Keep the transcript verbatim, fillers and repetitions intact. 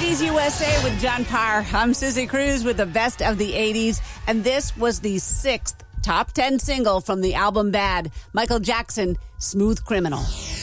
eighties U S A with John Parr. I'm Susie Cruz with the best of the eighties, and this was the sixth top ten single from the album Bad. Michael Jackson, Smooth Criminal.